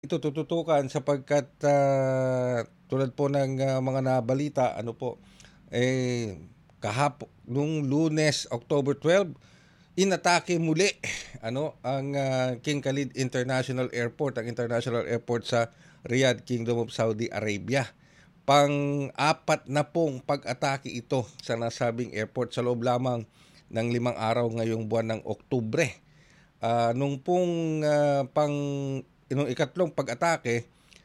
ito tututukan sapagkat tulad po ng mga nabalita, ano po, nung Lunes, October 12, inatake muli ang King Khalid International Airport, ang international airport sa Riyadh, Kingdom of Saudi Arabia. Pang-apat na pong pag-atake ito sa nasabing airport sa loob lamang ng 5 araw ngayong buwan ng Oktubre. Nung ikatlong pag-atake,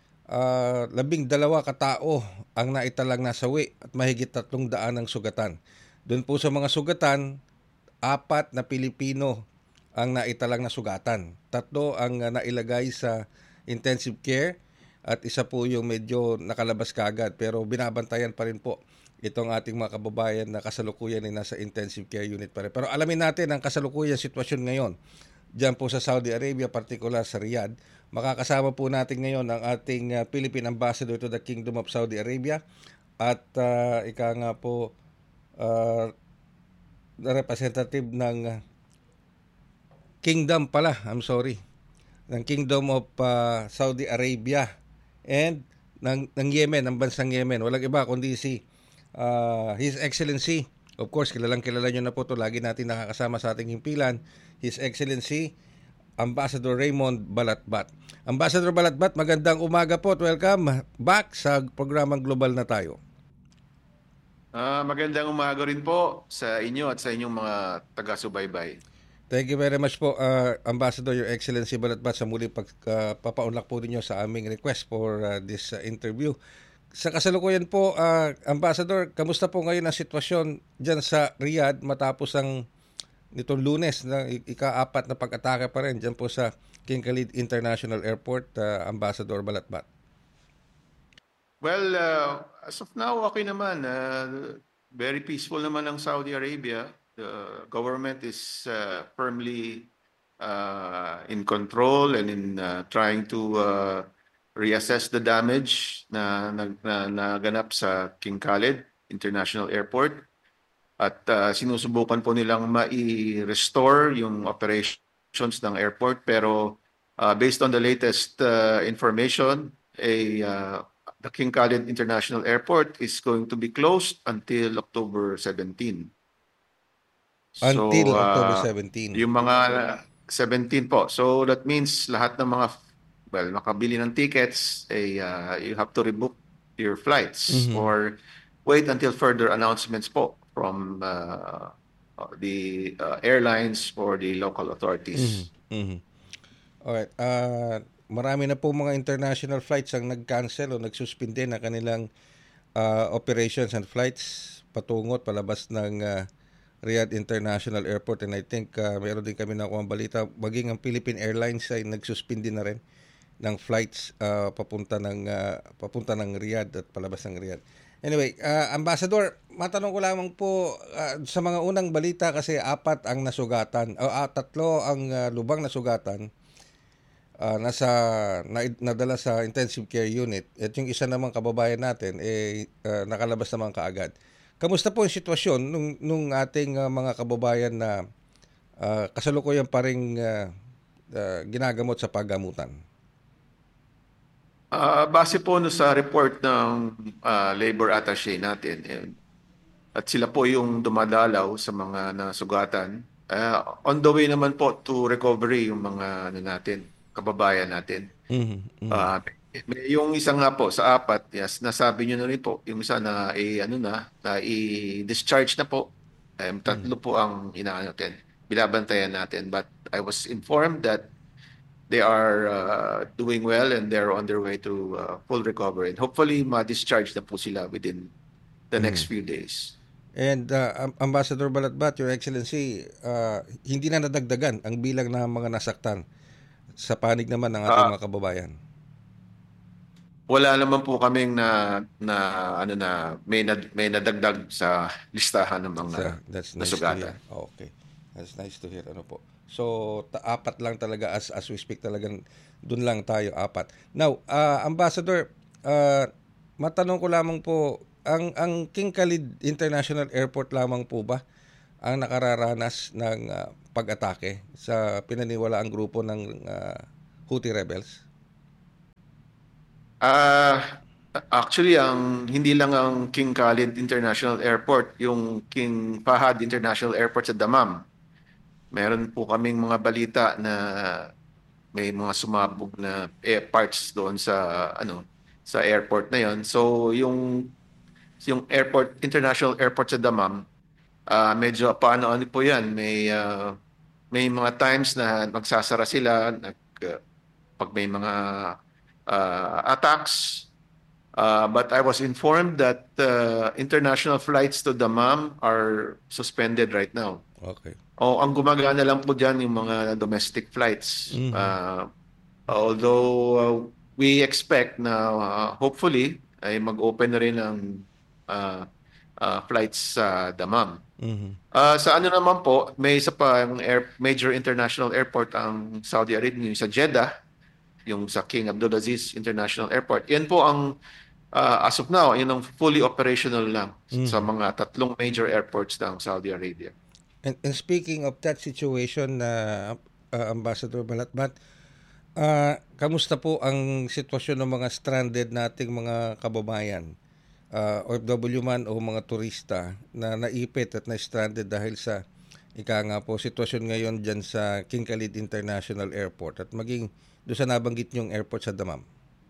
12 katao ang naitalang nasawi at mahigit 300 ang sugatan. Doon po sa mga sugatan, 4 na Pilipino ang naitalang nasugatan. 3 ang nailagay sa intensive care at isa po yung medyo nakalabas kagad. Pero binabantayan pa rin po itong ating mga kababayan na kasalukuyan ay nasa intensive care unit pa rin. Pero alamin natin ang kasalukuyan sitwasyon ngayon diyan po sa Saudi Arabia, particular sa Riyadh. Makakasama po natin ngayon ang ating Philippine Ambassador to the Kingdom of Saudi Arabia at ika nga po representative ng Kingdom pala, I'm sorry, ng Kingdom of Saudi Arabia and ng Yemen, ng bansang Yemen. Walang iba kundi si His Excellency. Of course, kilalang kilala nyo na po ito. Lagi natin nakakasama sa ating himpilan. His Excellency Ambassador Raymond Balatbat. Ambassador Balatbat, magandang umaga po at welcome back sa programang Global na Tayo. Magandang umaga rin po sa inyo at sa inyong mga taga-subaybay. Thank you very much po, Ambassador, Your Excellency Balatbat, sa muling pagpapaunlak po ninyo sa aming request for this interview. Sa kasalukuyan po, Ambassador, kamusta po ngayon ang sitwasyon dyan sa Riyadh matapos ang nitong Lunes na ika-4 na pag-atake pa rin dyan po sa King Khalid International Airport, Ambassador Balatbat? Well, as of now, okay naman. Very peaceful naman ang Saudi Arabia. The government is firmly in control and in trying to reassess the damage na naganap sa King Khalid International Airport. At sinusubukan po nilang mai-restore yung operations ng airport. Pero based on the latest information, the King Khalid International Airport is going to be closed until October 17. Until October 17. Yung mga 17 po. So that means lahat ng mga makabili ng tickets, you have to rebook your flights or wait until further announcements po from the airlines or the local authorities. Alright. Marami na po mga international flights ang nag-cancel o nagsuspinde na kanilang operations and flights patungo at palabas ng Riyadh International Airport, and I think mayroon din kami nakuha ang balita maging ang Philippine Airlines ay nagsuspindi na rin ng flights papunta ng Riyadh at palabas ng Riyadh. Anyway, Ambassador, matanong ko lamang po sa mga unang balita kasi 4 ang nasugatan o 3 ang lubang nasugatan, nadala sa intensive care unit at yung isa namang kababayan natin nakalabas naman kaagad. Kamusta po yung sitwasyon nung ating mga kababayan na kasalukuyan pa rin ginagamot sa paggamutan? Base po sa report ng labor attaché natin, at sila po yung dumadalaw sa mga nasugatan. On the way naman po to recovery yung mga kababayan natin. Yung isa nga po sa 4, yes, nasabi nyo na rin po, yung isa na i-discharge na po. 3 po ang binabantayan natin. But I was informed that they are doing well and they're on their way to full recovery. And hopefully, ma-discharge na po sila within the next few days. And Ambassador Balatbat, Your Excellency, hindi na nadagdagan ang bilang ng mga nasaktan sa panig naman ng ating mga kababayan. Wala naman po kaming may nadagdag sa listahan ng mga nasugatan. Okay. That's nice to hear. Ano po. So, 4 lang talaga as we speak, talagang doon lang tayo 4. Now, Ambassador, matanong ko lamang po, ang King Khalid International Airport lamang po ba ang nakararanas ng pag-atake sa pinaniwalaang grupo ng Houthi rebels? Actually, hindi lang ang King Khalid International Airport, yung King Fahad International Airport sa Damam. Meron po kaming mga balita na may mga sumabog na parts doon sa sa airport na yon. So yung international airport sa Damam, medyo paano po 'yan, may mga times na magsasara sila pag may mga attacks. But I was informed that international flights to Dammam are suspended right now. Okay. O ang gumagana lang po diyan yung mga domestic flights. Although we expect na hopefully ay mag-open na rin ang flights sa Dammam. Sa ano naman po, may isa pa ang major international airport ang Saudi Arabia, yung sa Jeddah, yung sa King Abdulaziz International Airport. Yan po ang as of now, yun ang fully operational lang sa mga tatlong major airports ng Saudi Arabia. And speaking of that situation na Ambassador Balatbat, kamusta po ang sitwasyon ng mga stranded nating mga kababayan, OFW man o mga turista na naipit at na-stranded dahil sa nga po sitwasyon ngayon dyan sa King Khalid International Airport at maging doon sa nabanggit niyong airport sa Dammam?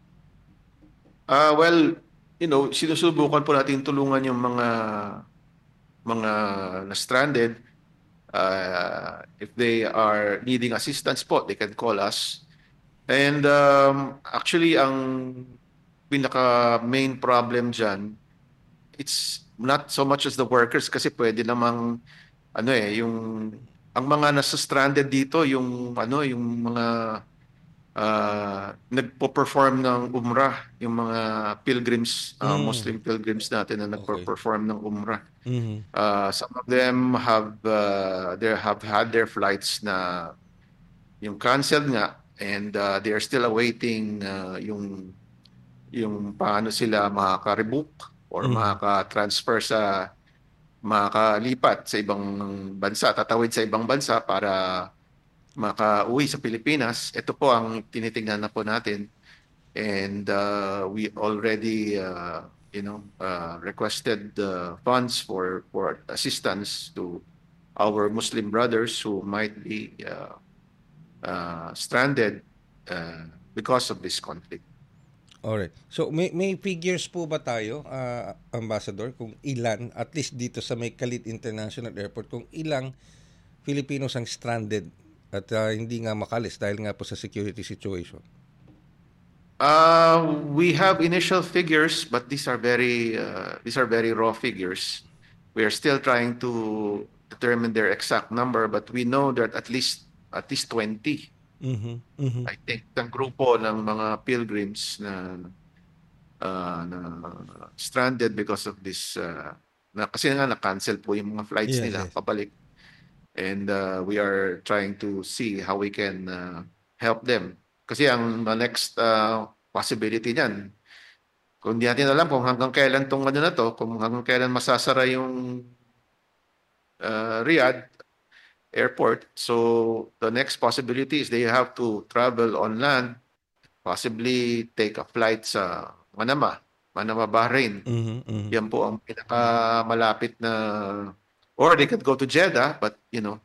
Well, sinusubukan po natin tulungan yung mga na-stranded. If they are needing assistance po, they can call us. And actually, ang pinaka main problem dyan, it's not so much as the workers kasi pwede namang ang mga nasa stranded dito, yung mga nagpo-perform ng umrah, yung mga pilgrims, Muslim pilgrims natin na nagpo-perform ng umrah. Some of them have had their flights na yung canceled nga, and they are still awaiting yung paano sila makaka-rebook or makaka-transfer makalipat sa ibang bansa, tatawid sa ibang bansa para makauwi sa Pilipinas. Ito po ang tinitingnan na po natin, and we already requested funds for assistance to our Muslim brothers who might be stranded because of this conflict. Alright. So may figures po ba tayo, Ambassador, kung ilan, at least dito sa may Khalid International Airport, kung ilang Filipinos ang stranded at hindi nga makalis dahil nga po sa security situation? We have initial figures, but these are very raw figures. We are still trying to determine their exact number, but we know that at least 20. I think ang grupo ng mga pilgrims na stranded because of this kasi nga na-cancel po yung mga flights nila pabalik. And we are trying to see how we can help them. Kasi ang next possibility niyan, kung di natin alam kung hanggang kailan kung hanggang kailan masasara yung Riyadh airport. So the next possibility is they have to travel on land, possibly take a flight sa Manama, Bahrain. Yan po ang pinakamalapit na, or they could go to Jeddah, but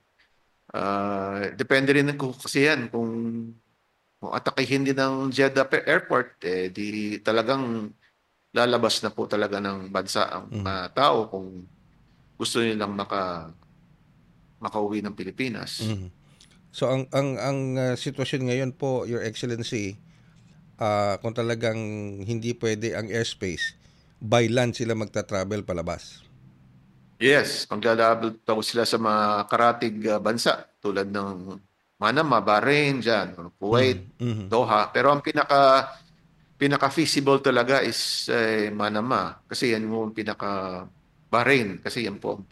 depende rin kasi yan kung atakihin din ng Jeddah airport, di talagang lalabas na po talaga ng bansa ang tao kung gusto nilang makauwi ng Pilipinas. So ang sitwasyon ngayon po, Your Excellency, kung talagang hindi pwede ang airspace, by land sila magta-travel palabas? Yes, maglalabot daw sila sa mga karatig bansa tulad ng Manama, Bahrain, dyan, Kuwait, Doha. Pero ang pinaka-feasible talaga is Manama, kasi yan mo ang Bahrain, kasi yan po ang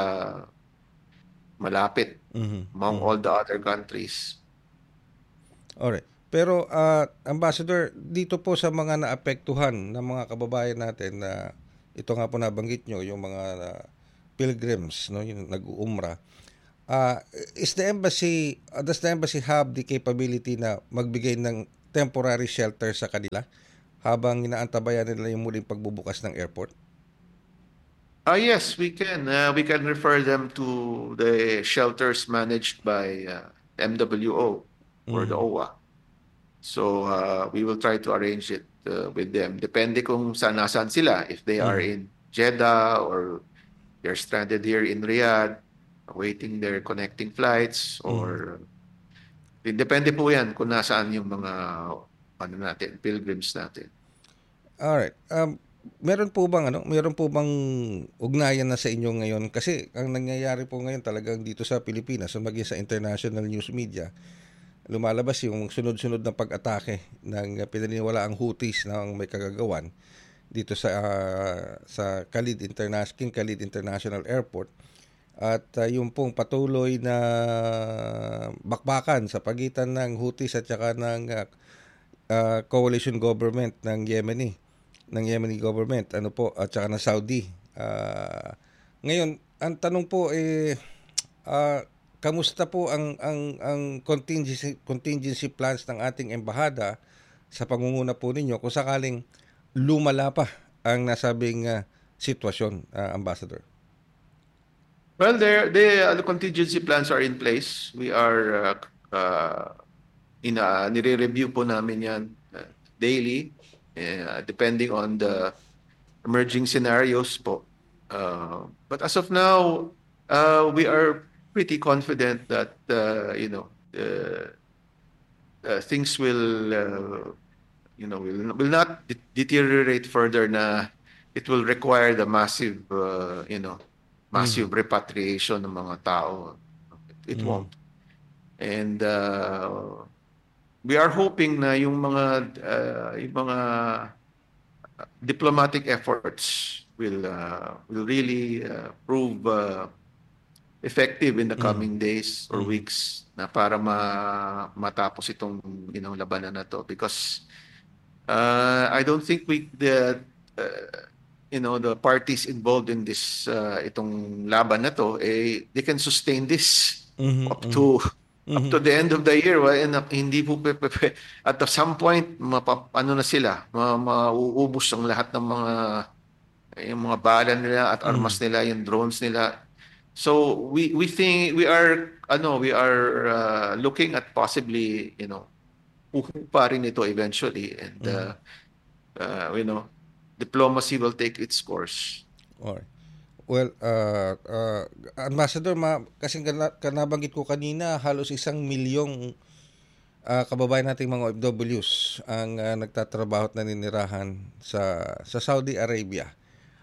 malapit among all the other countries. Alright. Pero Ambassador, dito po sa mga naapektuhan ng mga kababayan natin na ito nga po nabanggit nyo, yung mga pilgrims, no, yung nag-uumra, does the embassy have the capability na magbigay ng temporary shelter sa kanila habang inaantabayan nila yung muling pagbubukas ng airport? Yes, we can. We can refer them to the shelters managed by MWO or the Mhm. OWA. So we will try to arrange it with them. Depende kung nasaan sila. If they are Mhm. in Jeddah or they're stranded here in Riyadh, awaiting their connecting flights, Mhm. or depende po yan kung nasaan yung mga pilgrims natin. Alright. Meron po bang ugnayan na sa inyo ngayon? Kasi ang nangyayari po ngayon talagang dito sa Pilipinas, o maging sa international news media, lumalabas yung sunod-sunod na pag-atake ng pinaniniwalaang Houthis na may kagagawan dito sa King Khalid International Airport, at yung pong patuloy na bakbakan sa pagitan ng Houthis at saka ng coalition government ng Yemeni government, at saka ng Saudi. Ngayon, ang tanong po ah, kamusta po ang contingency plans ng ating embahada sa pangunguna po ninyo kung sakaling lumala pa ang nasabing sitwasyon, Ambassador? Well, the contingency plans are in place. We are nire-review po namin yan daily, depending on the emerging scenarios po. But as of now, we are pretty confident that things will not deteriorate further. Na it will require the massive Mhm. repatriation ng mga tao. It Mhm. won't. And we are hoping na yung mga diplomatic efforts will really prove effective in the Mhm. coming days or Mhm. weeks, na para matapos itong labanan na to, because I don't think the parties involved in this itong laban na to, they can sustain this Mhm. up Mhm. to Mhm. the end of the year. Hindi po at some point ano na sila, mauubos ang lahat ng yung mga bala nila at armas Mhm. nila, yung drones nila. So we think we are looking at possibly pa rin ito eventually, and Mhm. diplomacy will take its course. Alright. Well, Ambassador, kasi nabanggit ko kanina, halos 1 milyong kababayan nating mga OFWs ang nagtatrabaho at naninirahan sa Saudi Arabia.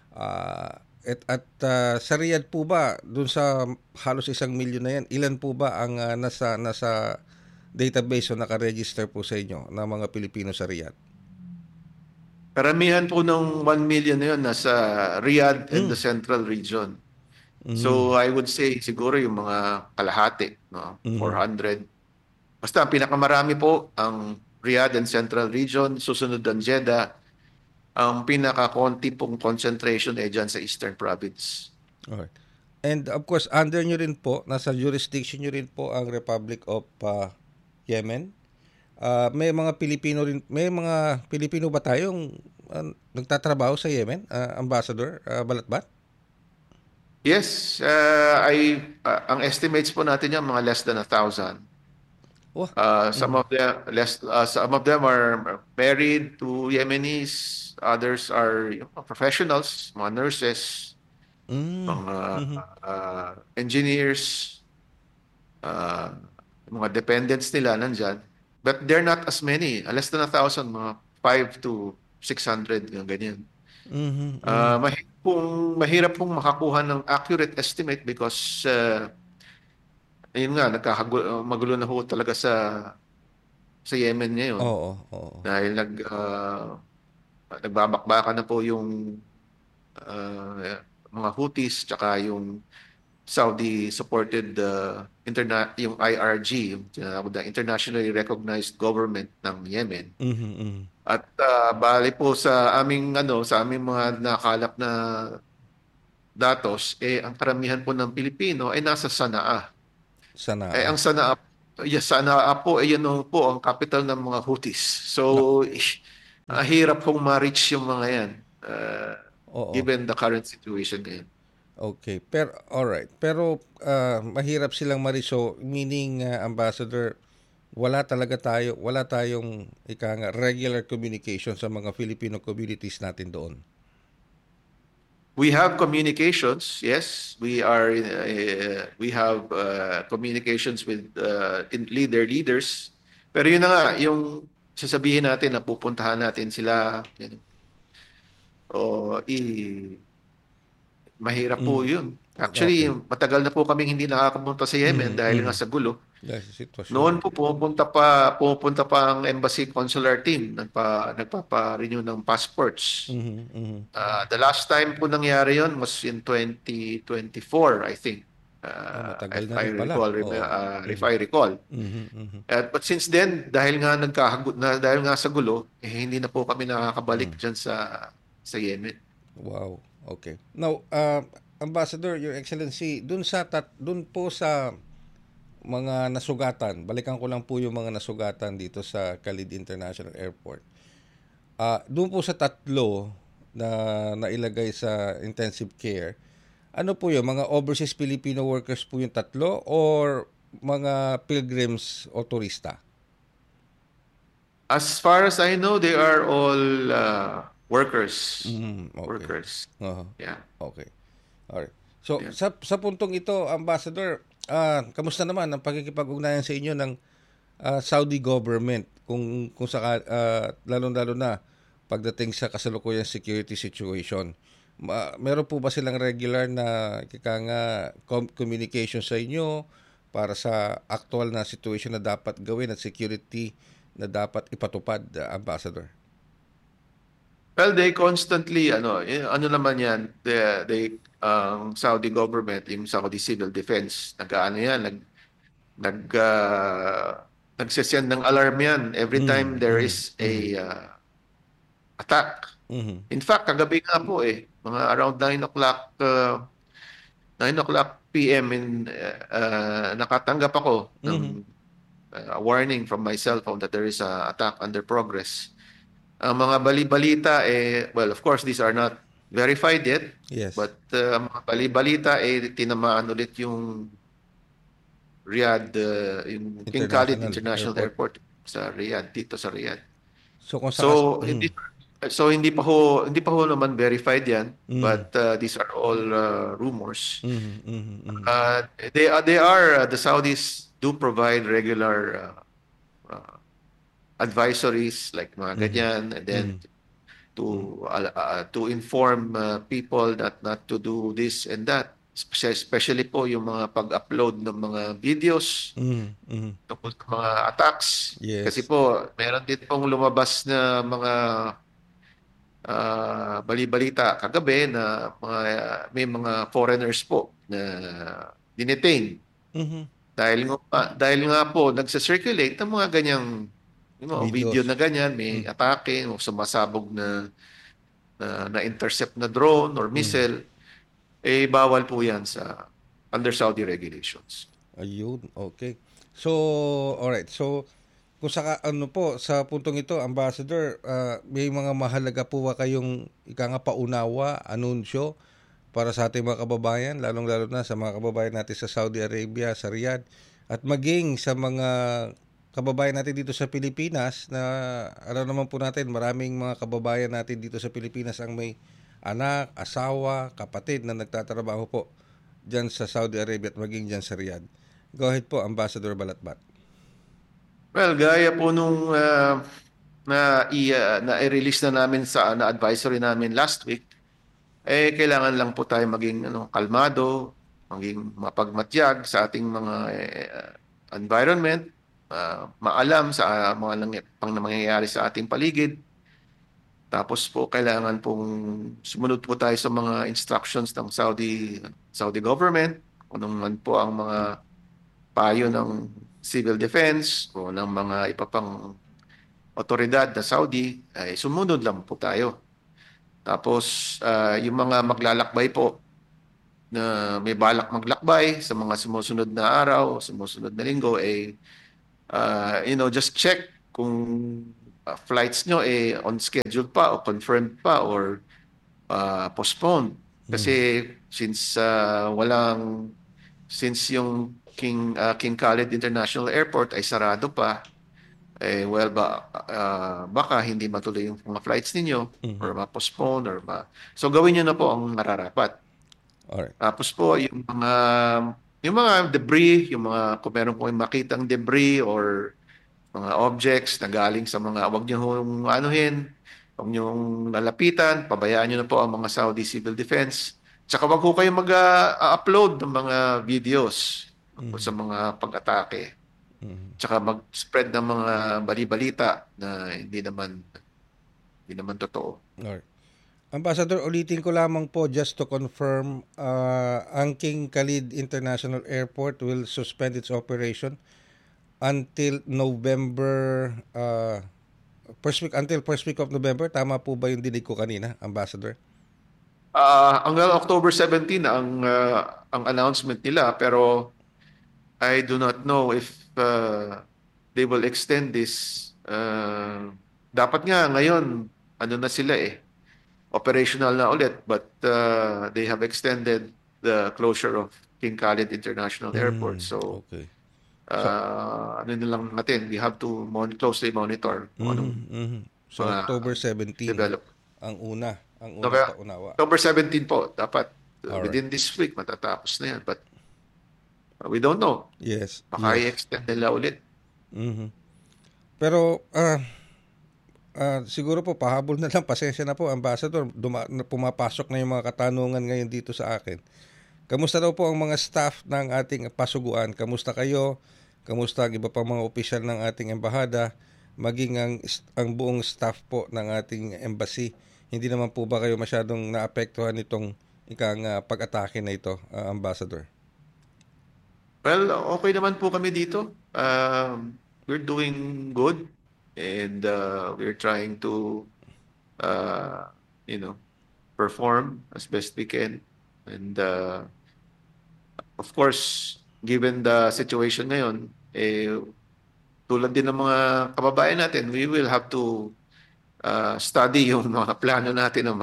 Sa Riyadh po ba, dun sa halos 1 milyon na yan, ilan po ba ang nasa database o nakaregister po sa inyo ng mga Pilipino sa Riyadh? Karamihan po ng 1 million na yun nasa Riyadh and the Mm. Central Region. Mhm. So I would say siguro yung mga kalahati, no? Mhm. 400. Basta ang pinakamarami po ang Riyadh and Central Region, susunod ang Jeddah. Ang pinakakonti pong concentration dyan sa Eastern Province. Okay. And of course, under nyo rin po, nasa jurisdiction nyo rin po ang Republic of Yemen. May mga Pilipino ba tayong nagtatrabaho sa Yemen, Ambassador Balatbat? Yes, ang estimates po natin yan mga less than 1,000. Oh. Mhm. Some of them are married to Yemenis. Others are professionals, mga nurses, Mm. mga Mhm. engineers, uh, mga dependents nila nandyan. But they're not as many. Less than 1,000, mga 5 to 600, yung ganyan. Mhm. Mhm. Mahirap pong makakuha ng accurate estimate because ayun nga, magulo na ho talaga sa Yemen ngayon, Oo, oo. dahil nagbabakbakan na po yung mga Houthis, tsaka yung Saudi supported yung IRG, yung tinatawag na internationally recognized government ng Yemen. Mhm. Mhm. At bali po sa aming mga nakalap na datos, ang karamihan po ng Pilipino ay nasa Sanaa. Ang Sana. Sanaa, yes, Sanaa po, yan po ang capital ng mga Houthis. So, Hirap pong ma-reach yung mga yan, Oo. given the current situation ngayon. Okay. Pero alright. Pero mahirap silang mariso, meaning Ambassador, wala tayong ika nga regular communication sa mga Filipino communities natin doon. We have communications, yes. We have communications with leaders. Pero yun na nga, yung sasabihin natin na pupuntahan natin sila, o mahirap po yun. Actually, Okay. matagal na po kaming hindi nakakapunta sa Yemen Mhm, dahil nga mhm. sa gulo. Dahil sa sitwasyon. Noon po pumupunta pa ang embassy consular team, nagpapa-renew ng passports. Mhm, mhm. The last time po nangyari yon was in 2024, I think. Matagal If na I rin pala. recall, Oo. if Mhm, I recall. mhm, mhm. But since then, dahil nga sa gulo, hindi na po kami nakakabalik diyan sa Yemen. Wow. Okay. Now, Ambassador, Your Excellency, dun po sa mga nasugatan, balikan ko lang po yung mga nasugatan dito sa Khalid International Airport. Doon po sa tatlo na nailagay sa intensive care, ano po yun? Mga overseas Filipino workers po yung tatlo or mga pilgrims o turista? As far as I know, they are all workers. Okay. Workers. Uh-huh. Yeah. Okay. Alright. So, Yeah. sa puntong ito, Ambassador, kamusta naman ang pakikipag-ugnayan sa inyo ng Saudi government kung lalong-lalo na pagdating sa kasalukuyang security situation? Meron po ba silang regular na communication sa inyo para sa actual na situation na dapat gawin at security na dapat ipatupad, Ambassador? Well, they constantly, ano naman yan, Saudi government, yung Saudi Civil Defense, nagsesend ng alarm yan every time there is a attack. Mhm. In fact, kagabi nga po mga around 9 o'clock PM nakatanggap ako ng warning from my cell phone that there is a attack under progress. Ang mga bali-balita well, of course these are not verified yet, Yes. but ang mga bali-balita tinamaan ulit yung Riyadh, yung King Khalid International Airport sa Riyadh, dito sa Riyadh. So kung So hindi pa ho naman verified yan, but these are all rumors. The Saudis do provide regular advisories like mga ganyan, and then to inform people that not to do this and that, especially po yung mga pag-upload ng mga videos tungkol sa mga attacks. Yes. Kasi po meron din pong lumabas na mga bali-balita kagabi na may mga foreigners po na dinetain. Dahil nga po nagsa-circulate ng mga ganyang video na ganyan, may atake o sumasabog na intercept na drone or missile, bawal po yan under Saudi regulations. Ayun, okay. So, alright. So, kung sa puntong ito, Ambassador, may mga mahalaga po ba kayong paunawa, anunsyo para sa ating mga kababayan, lalong-lalo na sa mga kababayan natin sa Saudi Arabia, sa Riyadh, at maging sa mga kababayan natin dito sa Pilipinas na alam naman po natin, maraming mga kababayan natin dito sa Pilipinas ang may anak, asawa, kapatid na nagtatrabaho po dyan sa Saudi Arabia at maging dyan sa Riyadh. Go ahead po, Ambassador Balatbat. Well, gaya po nung na-release na namin na advisory namin last week, kailangan lang po tayo maging kalmado, maging mapagmatyag sa ating mga environment, maalam sa mga nangyayari sa ating paligid. Tapos po kailangan pong sumunod po tayo sa mga instructions ng Saudi government, kung ano man po ang mga payo ng civil defense o ng mga iba pang otoridad na Saudi, ay sumunod lang po tayo. Tapos yung mga maglalakbay po na may balak maglakbay sa mga sumusunod na araw, sumusunod na linggo, just check kung flights nyo on schedule pa o confirmed pa or postponed. Kasi since yung King Khalid International Airport ay sarado pa, baka hindi matuloy yung mga flights ninyo or ma-postpone so gawin niyo na po ang nararapat. Alright. Tapos po yung mga debris, kung meron po makitang debris or mga objects na galing sa wag niyo hong wag niyo lalapitan, pabayaan niyo na po ang mga Saudi Civil Defense. Tsaka wag po kayo mag-upload ng mga videos sa mga pag-atake. Tsaka mag-spread ng mga bali-balita na hindi naman totoo. Alright. Ambassador, ulitin ko lamang po just to confirm, ang King Khalid International Airport will suspend its operation until November, until first week of November. Tama po ba yung dinig ko kanina, Ambassador? Hanggang October 17 ang announcement nila, pero I do not know if they will extend this. Dapat nga ngayon, na sila operational na ulit, but they have extended the closure of King Khalid International Airport. So, okay. Nilang natin, we have to closely monitor So, October 17 develop. ang una paunawa. October 17 po, dapat within this week matatapos na yan. But we don't know. Yes. Baka i-extend nila ulit. Pero, siguro po, pahabol na lang, pasensya na po, Ambassador, pumapasok na yung mga katanungan ngayon dito sa akin. Kamusta daw po ang mga staff ng ating pasuguan? Kamusta kayo? Kamusta ang iba pang mga opisyal ng ating embahada? Maging ang buong staff po ng ating embassy. Hindi naman po ba kayo masyadong naapektuhan nitong pag-atake na ito, Ambassador? Well, okay naman po kami dito. We're doing good. And we're trying to, perform as best we can. And of course, given the situation ngayon, tulad din ng mga kababayan natin, we will have to study yung mga plano natin na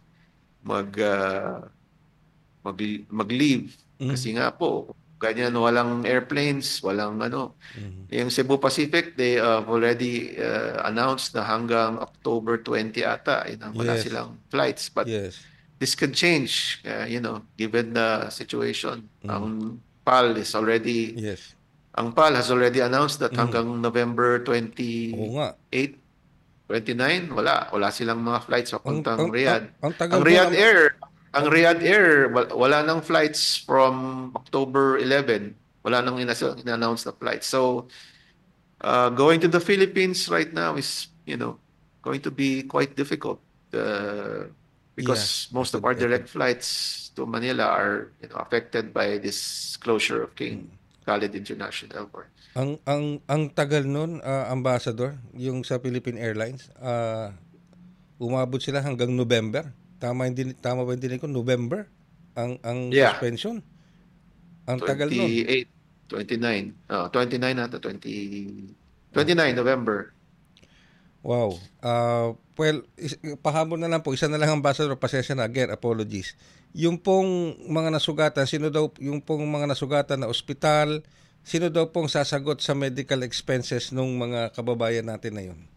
mag-leave. Kasi nga po, ganyan, walang airplanes, walang Yung Cebu Pacific, they already announced na hanggang October 20 ata, wala silang flights. But this can change, given the situation. Ang PAL has already announced that hanggang November 28, 29, wala silang mga flights papuntang Riyadh. Ang Riyadh Air, wala nang flights from October 11. Wala nang in-announce na flights. So, going to the Philippines right now is, going to be quite difficult because most of our direct flights to Manila are affected by this closure of King Khalid International Airport. Ang tagal nun, Ambassador, yung sa Philippine Airlines, umabot sila hanggang November. Tama ba yung dinig ko? November ang suspension. Ang tagal nun. 29 ata 29 November. Wow. Well, pahabol na lang po. Isa na lang, Ambassador. Pasensya na. Again, apologies. Yung pong mga nasugatan, yung pong mga nasugatan na ospital, sino daw pong sasagot sa medical expenses ng mga kababayan natin na yun?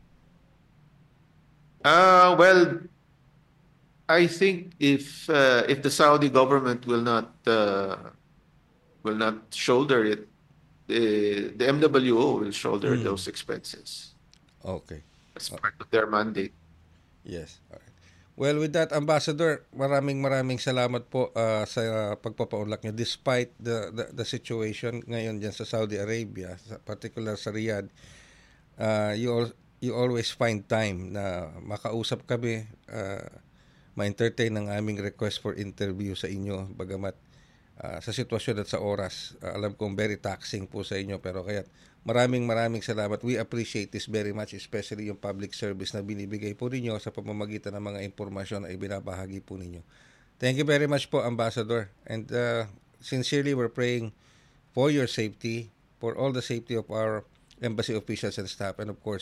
Well, I think if the Saudi government will not shoulder it, the MWO will shoulder those expenses. Okay. As part of their mandate. Yes. Alright. Well, with that, Ambassador, maraming salamat po sa pagpapaunlak niyo despite the situation ngayon diyan sa Saudi Arabia, particular sa Riyadh. You always find time na makausap kami, ma-entertain ang aming request for interview sa inyo, bagamat sa sitwasyon at sa oras, alam kong very taxing po sa inyo, pero kaya maraming salamat. We appreciate this very much, especially yung public service na binibigay po ninyo sa pamamagitan ng mga impormasyon na ibinabahagi po ninyo. Thank you very much po, Ambassador. And sincerely, we're praying for your safety, for all the safety of our embassy officials and staff, and of course,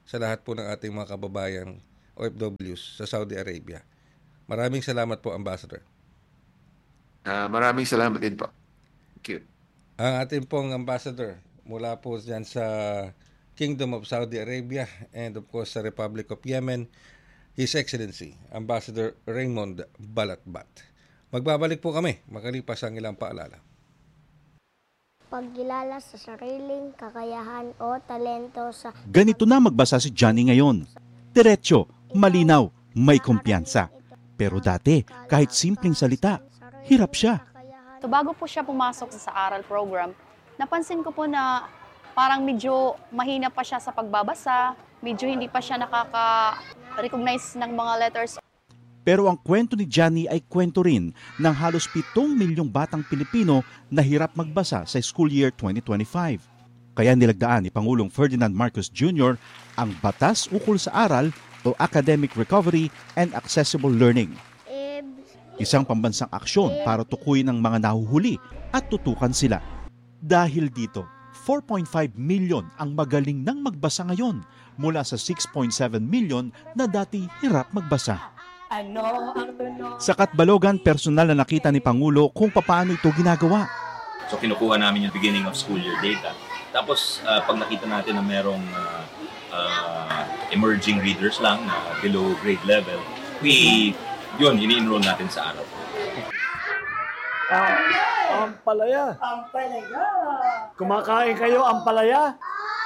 sa lahat po ng ating mga kababayan OFWs sa Saudi Arabia. Maraming salamat po, Ambassador. Maraming salamat din po. Thank you. Ang ating pong ambassador mula po dyan sa Kingdom of Saudi Arabia and of course sa Republic of Yemen, His Excellency, Ambassador Raymond Balatbat. Magbabalik po kami makalipas ang ilang paalala. Pagkilala sa sariling kakayahan o talento sa... Ganito na magbasa si Johnny ngayon. Diretso, malinaw, may kumpiyansa. Pero dati, kahit simpleng salita, hirap siya. So bago po siya pumasok sa aral program, napansin ko po na parang medyo mahina pa siya sa pagbabasa, medyo hindi pa siya nakaka-recognize ng mga letters. Pero ang kwento ni Johnny ay kwento rin ng halos 7 milyong batang Pilipino na hirap magbasa sa school year 2025. Kaya nilagdaan ni Pangulong Ferdinand Marcos Jr. ang Batas Ukol sa Aral o Academic Recovery and Accessible Learning. Isang pambansang aksyon para tukuyin ang mga nahuhuli at tutukan sila. Dahil dito, 4.5 million ang magaling nang magbasa ngayon mula sa 6.7 million na dati hirap magbasa. Sa Katbalogan, personal na nakita ni Pangulo kung paano ito ginagawa. So kinukuha namin yung beginning of school year data. Tapos pag nakita natin na merong emerging readers lang na below grade level, yun, ini-enroll natin sa araw. Ampalaya. Kumakain kayo, ampalaya?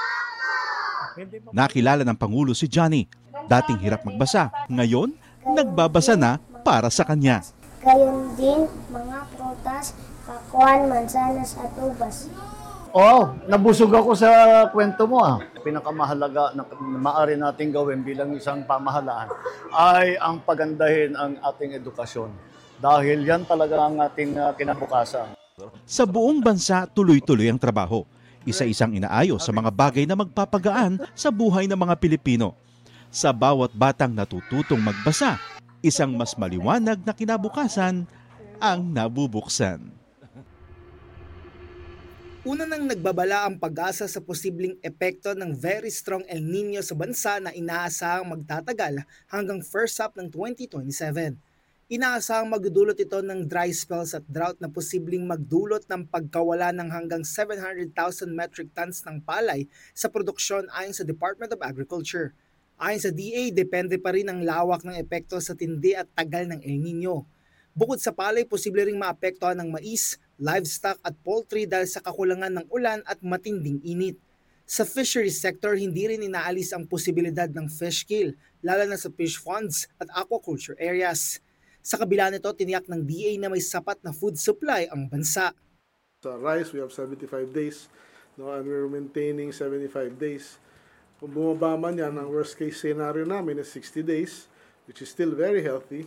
Nakilala ng Pangulo si Johnny. Dating hirap magbasa, ngayon nagbabasa na para sa kanya. Gayon din mga prutas, pakwan, mansanas at ubas. Nabusog ako sa kwento mo. Pinakamahalaga na maaari nating gawin bilang isang pamahalaan ay ang pagandahin ang ating edukasyon. Dahil yan talaga ang ating kinabukasan. Sa buong bansa, tuloy-tuloy ang trabaho. Isa-isang inaayos sa mga bagay na magpapagaan sa buhay ng mga Pilipino. Sa bawat batang natututong magbasa, isang mas maliwanag na kinabukasan ang nabubuksan. Una nang nagbabala ang pag-asa sa posibleng epekto ng very strong El Nino sa bansa na inaasahang magtatagal hanggang first half ng 2027. Inaasahang magdulot ito ng dry spells at drought na posibleng magdulot ng pagkawala ng hanggang 700,000 metric tons ng palay sa produksyon ayon sa Department of Agriculture. Ayon sa DA, depende pa rin ang lawak ng epekto sa tindi at tagal ng El Nino. Bukod sa palay, posible ring maapektuhan ng mais, livestock at poultry dahil sa kakulangan ng ulan at matinding init. Sa fisheries sector, hindi rin inaalis ang posibilidad ng fish kill, lalo na sa fish ponds at aquaculture areas. Sa kabila nito, tiniyak ng DA na may sapat na food supply ang bansa. Sa rice, we have 75 days, and we're maintaining 75 days. Kung bumaba man yan, ang worst case scenario namin is 60 days, which is still very healthy.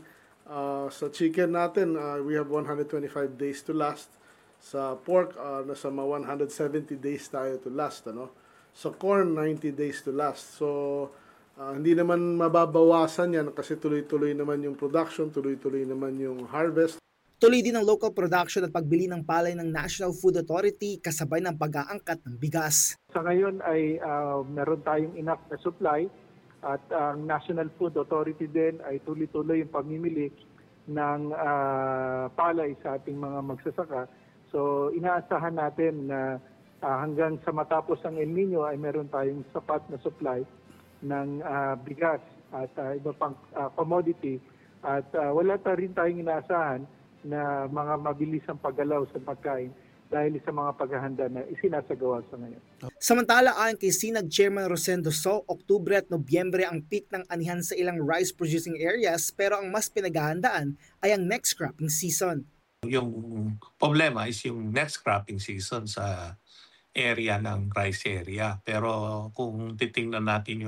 Sa chicken natin, we have 125 days to last. Sa pork, nasa mga 170 days tayo to last. Sa corn, 90 days to last. So, hindi naman mababawasan yan kasi tuloy-tuloy naman yung production, tuloy-tuloy naman yung harvest. Tuloy din ang local production at pagbili ng palay ng National Food Authority kasabay ng pag-aangkat ng bigas. Sa ngayon ay meron tayong enough na supply at ang National Food Authority din ay tuloy-tuloy yung pamimili ng palay sa ating mga magsasaka. So inaasahan natin na hanggang sa matapos ang El Nino ay meron tayong sapat na supply ng bigas at iba pang commodity at wala pa rin tayong inaasahan na mga mabilis ang paggalaw sa pagkain dahil sa mga paghahanda na isinasagawa sa ngayon. Samantala, ayon kay Sinag Chairman Rosendo So, Oktubre at Nobyembre ang peak ng anihan sa ilang rice-producing areas pero ang mas pinaghahandaan ay ang next cropping season. Yung problema is yung next cropping season sa area ng rice area. Pero kung titingnan natin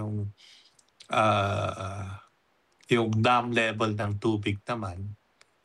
yung dam level ng tubig naman,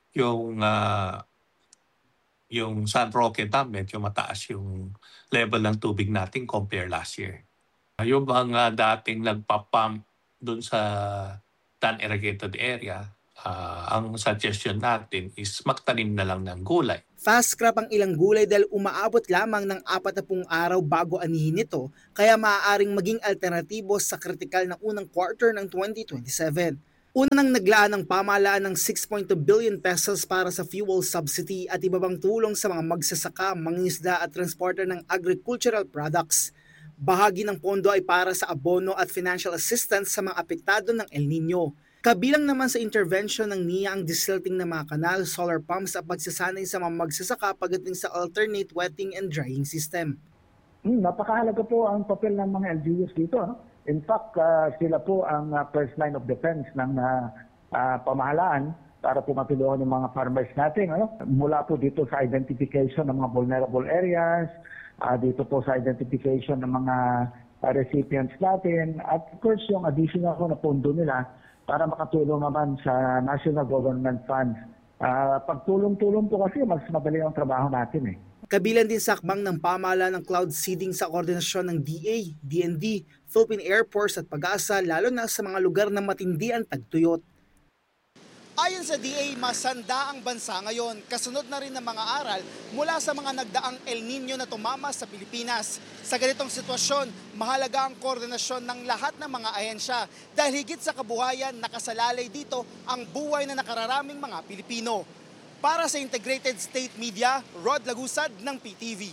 yung San Roque Dam, medyo mataas yung level ng tubig natin compare last year. Yung mga dating nagpapump dun sa non-irrigated area ang suggestion natin is magtanim na lang ng gulay. Fast crop ang ilang gulay dahil umaabot lamang ng 40 araw bago anihin ito, kaya maaaring maging alternatibo sa kritikal na unang quarter ng 2027. Una nang naglaan ng pamahalaan ng 6.2 billion pesos para sa fuel subsidy at iba pang tulong sa mga magsasaka, mangingisda at transporter ng agricultural products. Bahagi ng pondo ay para sa abono at financial assistance sa mga apektado ng El Nino. Kabilang naman sa intervention ng NIA ang desilting ng mga kanal, solar pumps at pagsasanay sa mga magsasaka pagdating sa alternate wetting and drying system. Napakahalaga po ang papel ng mga LGUs dito. In fact, sila po ang first line of defense ng pamahalaan para po matulungan yung mga farmers natin. Mula po dito sa identification ng mga vulnerable areas, dito po sa identification ng mga recipients natin, at of course yung additional na pondo nila para makatulong naman sa national government funds. Pagtulong-tulong po kasi mas madali ang trabaho natin eh. Kabilang din sa akbang ng pamahalaan ng cloud seeding sa koordinasyon ng DA, DND, Philippine Air Force at Pag-asa lalo na sa mga lugar na matindi ang tagtuyot. Ayon sa DA, masanda ang bansa ngayon, kasunod na rin ng mga aral mula sa mga nagdaang El Nino na tumama sa Pilipinas. Sa ganitong sitwasyon, mahalaga ang koordinasyon ng lahat ng mga ahensya dahil higit sa kabuhayan, nakasalalay dito ang buhay na nakararaming mga Pilipino. Para sa Integrated State Media, Rod Lagusad ng PTV.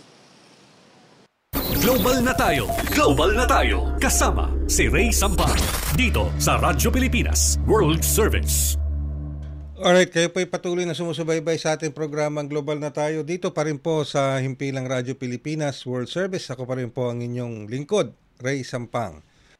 Global na tayo! Global na tayo! Kasama si Ray Sampang dito sa Radyo Pilipinas World Service. Alright, kayo po'y patuloy na sumusubaybay sa ating programang Global na Tayo. Dito pa rin po sa Himpilang Radyo Pilipinas World Service. Ako pa rin po ang inyong lingkod, Ray Sampang.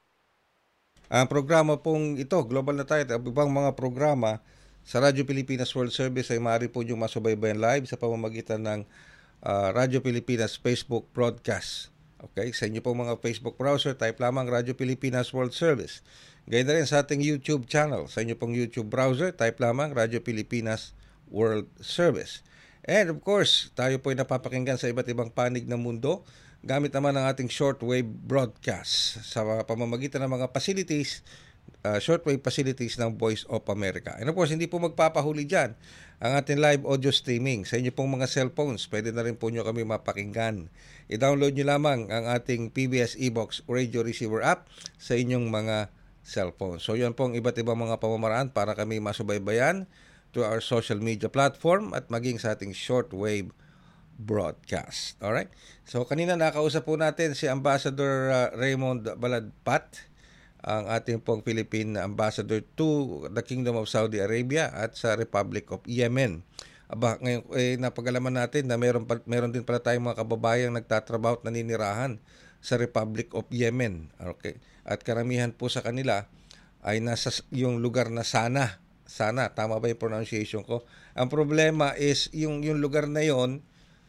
Ang programa pong ito, Global na Tayo, at ibang mga programa sa Radyo Pilipinas World Service ay maaari po niyong masubaybayan live sa pamamagitan ng Radyo Pilipinas Facebook broadcast. Okay, sa inyo pong mga Facebook browser, type lamang Radyo Pilipinas World Service. Gayun na rin sa ating YouTube channel. Sa inyo pong YouTube browser, type lamang Radyo Pilipinas World Service. And of course, tayo po ay napapakinggan sa iba't ibang panig ng mundo gamit naman ang ating shortwave broadcast sa pamamagitan ng mga facilities, shortwave facilities ng Voice of America. And of course, hindi po magpapahuli dyan ang ating live audio streaming. Sa inyo pong mga cellphones, pwede na rin po nyo kami mapakinggan. I-download nyo lamang ang ating PBS eBox Radio Receiver app sa inyong mga cellphone. So yan pong iba't ibang mga pamamaraan para kami masubaybayan to our social media platform at maging sa ating shortwave broadcast. Alright? So kanina nakausap po natin si Ambassador Raymond Baladpat, ang ating pong Philippine Ambassador to the Kingdom of Saudi Arabia at sa Republic of Yemen. Aba, ngayon napag-alaman natin na meron din pala tayong mga kababayang nagtatrabaho at naninirahan sa Republic of Yemen. Okay. At karamihan po sa kanila ay nasa yung lugar na Sana, tama ba yung pronunciation ko? Ang problema is yung lugar na yon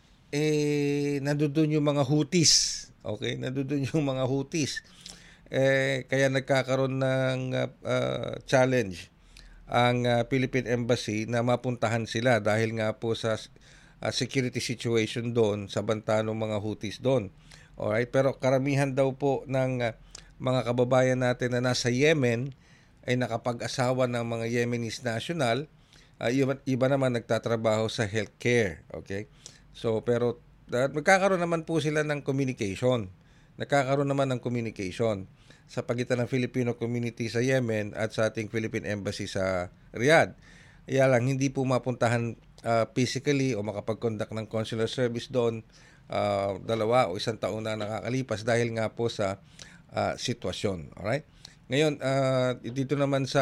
nandoon yung mga Houthis. Okay, nandoon yung mga Houthis. Kaya nagkakaroon ng challenge ang Philippine Embassy na mapuntahan sila dahil nga po sa security situation doon sa banta ng mga Houthis doon. Alright, pero karamihan daw po ng mga kababayan natin na nasa Yemen ay nakapag-asawa ng mga Yemenis national. Iba naman nagtatrabaho sa healthcare. Okay? So, pero magkakaroon naman po sila ng communication. Nagkakaroon naman ng communication sa pagitan ng Filipino community sa Yemen at sa ating Philippine Embassy sa Riyadh. Kaya lang, hindi po mapuntahan physically o makapag-conduct ng consular service doon 2 o 1 taon na nakakalipas dahil nga po sa sitwasyon. Alright? Ngayon, dito naman sa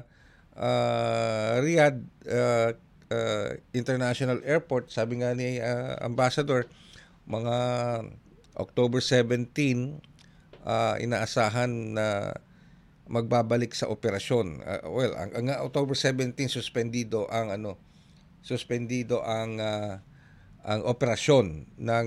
Riyadh International Airport, sabi nga ni Ambassador, mga October 17, inaasahan na magbabalik sa operasyon. Ang October 17 suspendido ang operasyon ng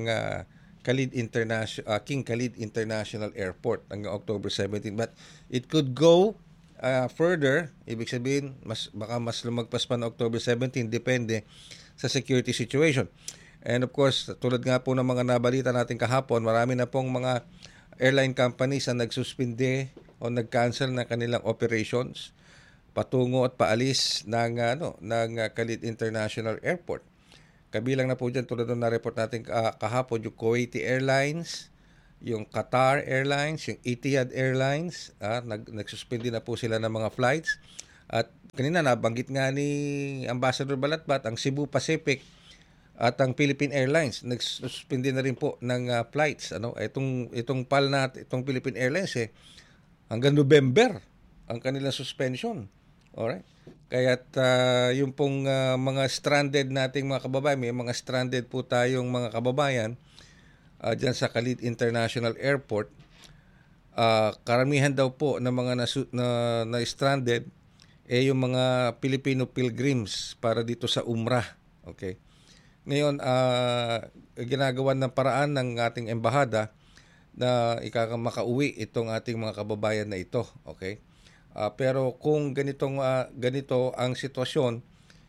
King Khalid International Airport hanggang October 17. But it could go further. Ibig sabihin, baka mas lumagpas pa ng October 17, depende sa security situation. And of course, tulad nga po ng mga nabalita natin kahapon, marami na pong mga airline companies na nagsuspinde o nag-cancel ng kanilang operations patungo at paalis ng Khalid International Airport. Kabilang na po dyan, tulad ng na-report natin kahapon, yung Kuwaiti Airlines, yung Qatar Airlines, yung Etihad Airlines, nagsuspindi na po sila ng mga flights. At kanina nabanggit nga ni Ambassador Balatbat, ang Cebu Pacific at ang Philippine Airlines nagsuspindi na rin po ng flights. Itong PAL itong Philippine Airlines hanggang November ang kanilang suspension. Alright? Kaya't yung pong mga stranded nating mga kababayan, may mga stranded po tayong mga kababayan diyan sa Khalid International Airport. Karamihan daw po ng mga na stranded yung mga Filipino pilgrims para dito sa Umrah. Okay? Ngayon, ginagawan ng paraan ng ating embahada na makauwi itong ating mga kababayan na ito. Okay? Pero kung ganito ang sitwasyon,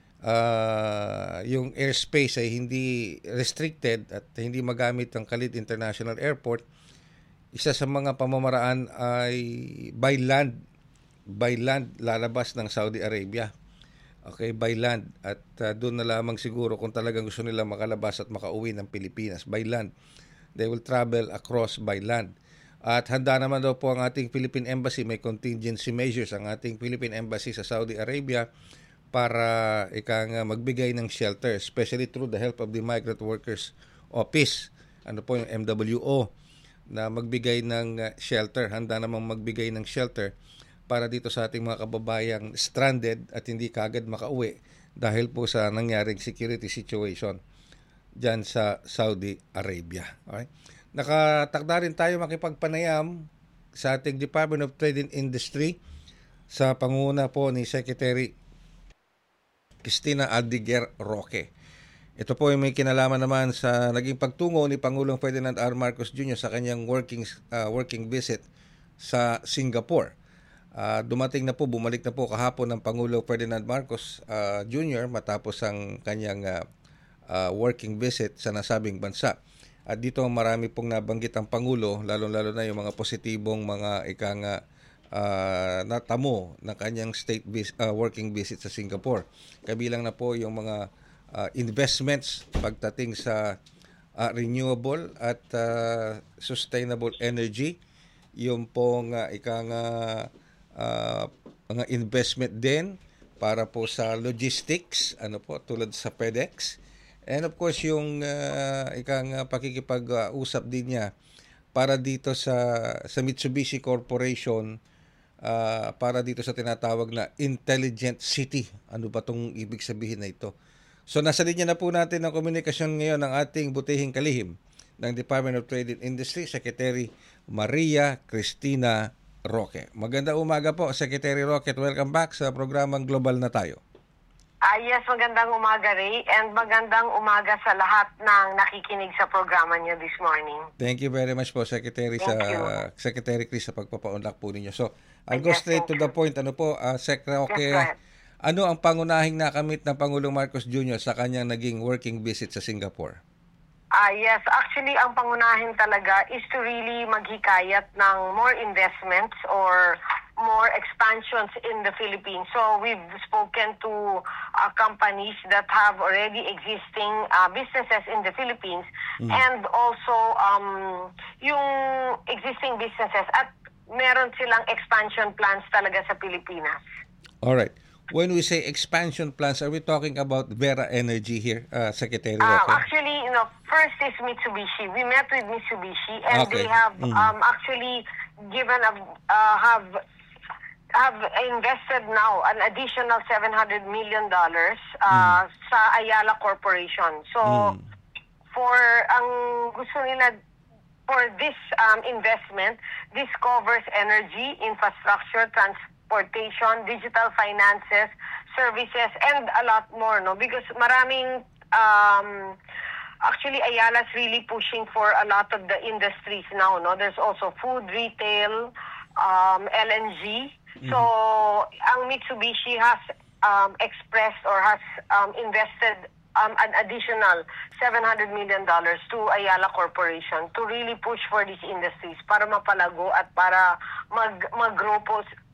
yung airspace ay hindi restricted at hindi magamit ang Khalid International Airport, isa sa mga pamamaraan ay by land lalabas ng Saudi Arabia. Okay, by land. At doon na lamang siguro kung talagang gusto nila makalabas at makauwi ng Pilipinas. By land. They will travel across by land. At handa naman daw po ang ating Philippine Embassy. May contingency measures ang ating Philippine Embassy sa Saudi Arabia para magbigay ng shelter, especially through the help of the Migrant Workers Office. Ano po yung MWO na magbigay ng shelter. Handa namang magbigay ng shelter para dito sa ating mga kababayang stranded at hindi kagad makauwi dahil po sa nangyaring security situation dyan sa Saudi Arabia. Okay? Nakatakda rin tayo makipagpanayam sa ating Department of Trade and Industry sa pangunguna po ni Secretary Cristina Aldiger Roque. Ito po ay may kinalaman naman sa naging pagtungo ni Pangulong Ferdinand R. Marcos Jr. sa kanyang working visit sa Singapore. Bumalik na po kahapon ng Pangulo Ferdinand Marcos Jr. matapos ang kanyang working visit sa nasabing bansa. At dito marami pong nabanggit ang Pangulo, lalo-lalo na yung mga positibong mga natamo ng kanyang working visit sa Singapore. Kabilang na po yung mga investments pagdating sa renewable at sustainable energy, yung pong mga investment din para po sa logistics, tulad sa FedEx. And of course, yung pakikipag-usap din niya para dito sa Mitsubishi Corporation, para dito sa tinatawag na Intelligent City. Ano ba itong ibig sabihin na ito? So nasa linya na po natin ang komunikasyon ngayon ng ating butihing kalihim ng Department of Trade and Industry, Secretary Maria Cristina Roque. Maganda umaga po, Secretary Roque. Welcome back sa programang Global na Tayo. Yes, magandang umaga, Ray, and magandang umaga sa lahat ng nakikinig sa programa niyo this morning. Thank you very much po, Secretary Secretary Chris, sa pagpapaunlak po ninyo. So, I'll go straight to the point. Sec Roque, ano ang pangunahing nakamit ng Pangulong Marcos Jr. sa kanyang naging working visit sa Singapore? Yes, actually, ang pangunahin talaga is to really maghikayat ng more investments or more expansions in the Philippines. So we've spoken to companies that have already existing businesses in the Philippines and also yung existing businesses at meron silang expansion plans talaga sa Pilipinas. All right. When we say expansion plans, are we talking about Vera Energy here, Secretary Roque? Actually, first is Mitsubishi. We met with Mitsubishi and they have actually given have invested now an additional $700 million sa Ayala Corporation. So, for ang gusto nila for this investment, this covers energy, infrastructure, transportation, digital finances, services, and a lot more, no? Because maraming actually Ayala's really pushing for a lot of the industries now, no? There's also food, retail, LNG. So, ang Mitsubishi has expressed or has invested an additional $700 million to Ayala Corporation to really push for these industries para mapalago at para mag-grow po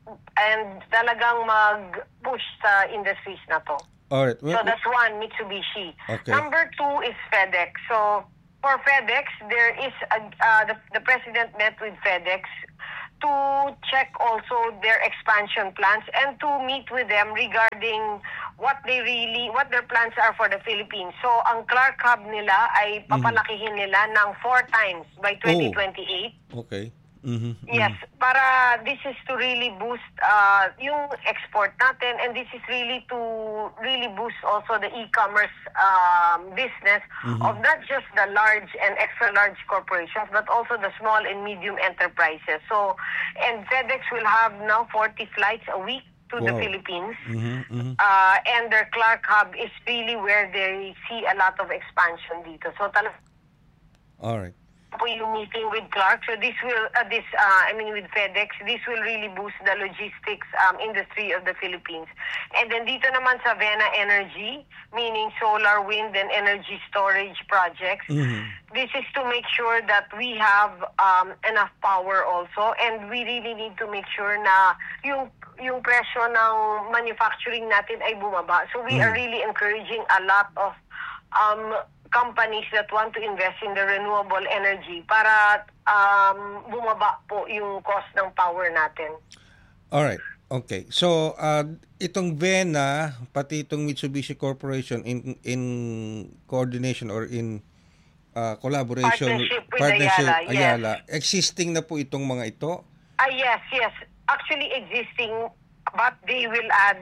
and talagang mag-push sa industries na to. Alright. So that's one, Mitsubishi. Okay. Number 2 is FedEx. So for FedEx, there is the president met with FedEx to check also their expansion plans and to meet with them regarding what their plans are for the Philippines. So ang Clark Hub nila ay papalakihin nila ng 4 times by 2028. Okay. Yes, para this is to really boost yung export natin, and this is really to really boost also the e-commerce business of not just the large and extra large corporations but also the small and medium enterprises. So, and FedEx will have now 40 flights a week to the Philippines. And their Clark Hub is really where they see a lot of expansion dito. So all right. po yung meeting with Clark. So this will, with FedEx, this will really boost the logistics industry of the Philippines. And then dito naman sa Vena Energy, meaning solar, wind, and energy storage projects, this is to make sure that we have enough power also, and we really need to make sure na yung presyo ng manufacturing natin ay bumaba. So we are really encouraging a lot of companies that want to invest in the renewable energy para bumaba po yung cost ng power natin. Alright. Okay. So, itong Vena, pati itong Mitsubishi Corporation in coordination or in collaboration, partnership with Ayala, existing na po itong mga ito? Yes. Actually existing, but they will add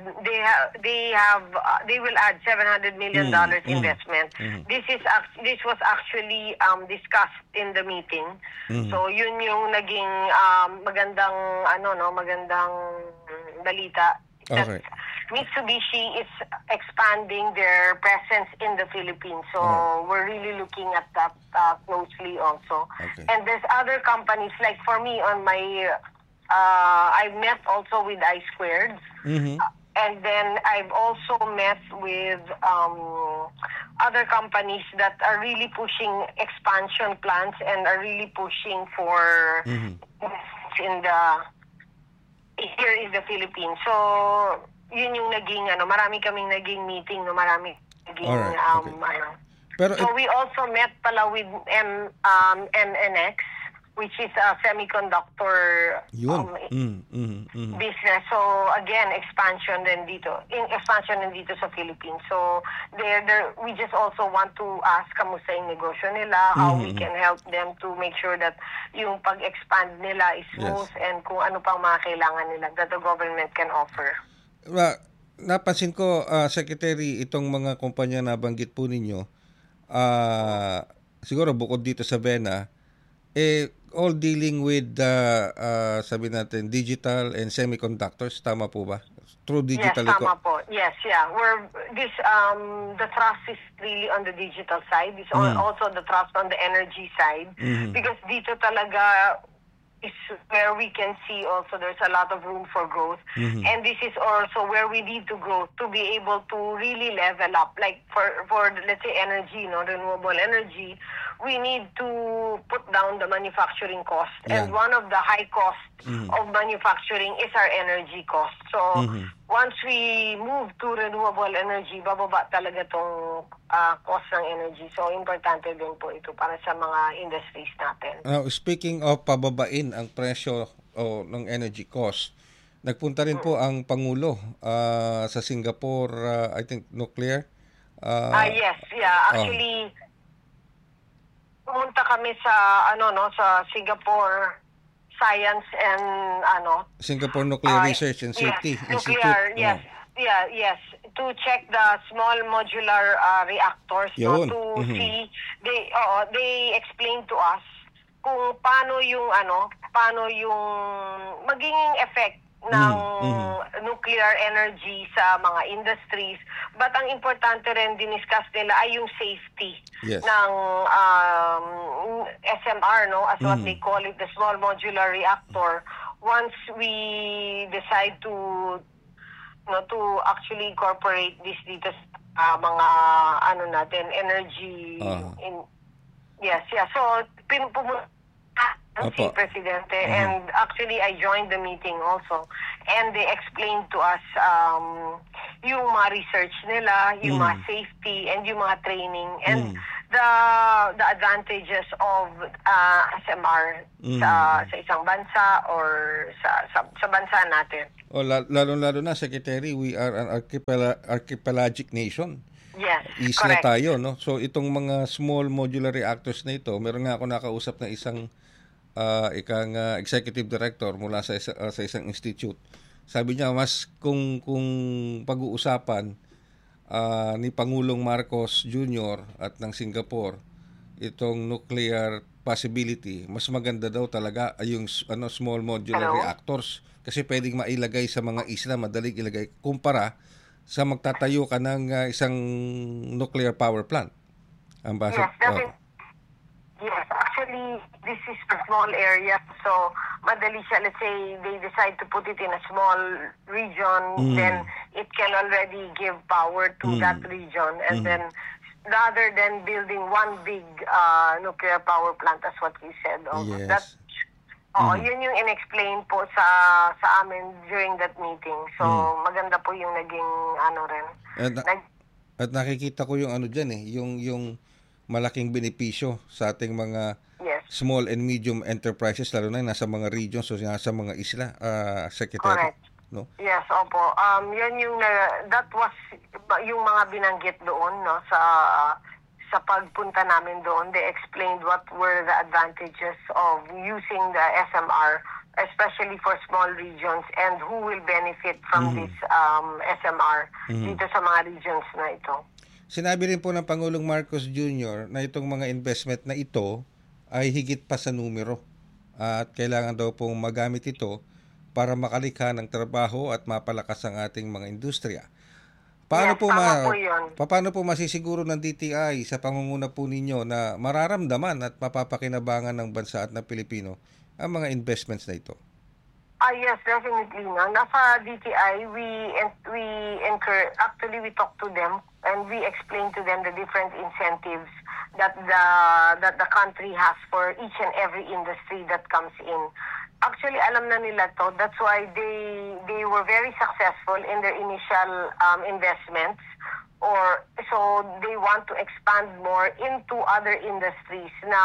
$700 million investment. This was actually discussed in the meeting. So yun yung naging magandang balita. Okay. Mitsubishi is expanding their presence in the Philippines. So we're really looking at that closely also. Okay. And there's other companies, like for me on my I've met also with I-Squared. And then I've also met with other companies that are really pushing expansion plans and are really pushing for here in the Philippines. So yun yung naging marami kaming naging meeting, marami naging Pero so we also met pala with MNX, which is a semiconductor business. So again, expansion din dito sa Philippines. So we just also want to ask kamusta yung negosyo nila, how we can help them to make sure that yung pag-expand nila is smooth, and kung ano pang mga kailangan nila that the government can offer. Napansin ko, Secretary, itong mga kumpanya na banggit po ninyo, siguro bukod dito sa Vena, all dealing with sabi natin digital and semiconductors, tama po ba? Through digital. Yes, tama po. Yes, yeah. The trust is really on the digital side. It's also the trust on the energy side, because dito talaga is where we can see also there's a lot of room for growth. And this is also where we need to grow to be able to really level up. Like for let's say energy, renewable energy, we need to put down the manufacturing cost. And one of the high costs of manufacturing is our energy cost. So once we move to renewable energy, bababa talaga tong cost ng energy. So importante din po ito para sa mga industries natin. Now, speaking of pababain ang presyo ng energy cost, nagpunta rin po ang Pangulo sa Singapore, I think nuclear. Yes, yeah. Actually, pumunta kami sa sa Singapore Science and Singapore Nuclear Research and Safety Institute. Nuclear, yes. Yes, to check the small modular reactors, to see they explained to us kung paano yung magiging effect ng nuclear energy sa mga industries. But ang importante rin diniscuss nila ay yung safety ng SMR, as what they call it, the small modular reactor. Once we decide to actually incorporate this dito sa mga energy so pumunta si Presidente, and actually I joined the meeting also, and they explained to us yung mga research nila, yung mga safety, and yung mga training, and the advantages of SMR sa isang bansa or sa bansa natin. Lalo-lalo na, Secretary, we are an archipelagic nation. Yes, Isla correct. tayo, no? So itong mga small modular reactors na ito, meron nga ako nakausap na isang executive director mula sa isang institute. Sabi niya, mas kung pag-uusapan ni Pangulong Marcos Jr. at ng Singapore itong nuclear possibility, mas maganda daw talaga yung small modular reactors kasi pwedeng mailagay sa mga isla, madaling ilagay kumpara sa magtatayo ka ng isang nuclear power plant. Yes, definitely. Yes, actually, this is a small area, so madali siya. Let's say they decide to put it in a small region, then it can already give power to that region. And then, rather than building one big nuclear power plant, as what we said, yes. Yun yung in-explain po sa amin during that meeting. So, maganda po yung naging rin. At nakikita ko yung dyan yung malaking benepisyo sa ating mga small and medium enterprises, lalo na nasa mga regions o nasa mga isla, Secretary. Correct. No? Yes, opo. Yan yung that was yung mga binanggit doon, no, sa pagpunta namin doon. They explained what were the advantages of using the SMR, especially for small regions, and who will benefit from this SMR dito sa mga regions na ito. Sinabi rin po ng Pangulong Marcos Jr. na itong mga investment na ito ay higit pa sa numero at kailangan daw pong magamit ito para makalikha ng trabaho at mapalakas ang ating mga industriya. Paano paano po masisiguro ng DTI sa pangunguna po ninyo na mararamdaman at mapapakinabangan ng bansa at ng Pilipino ang mga investments na ito? Yes, definitely. Nasa DTI, we talk to them and we explain to them the different incentives that the country has for each and every industry that comes in. Actually, alam na nila to. That's why they were very successful in their initial investments. So they want to expand more into other industries na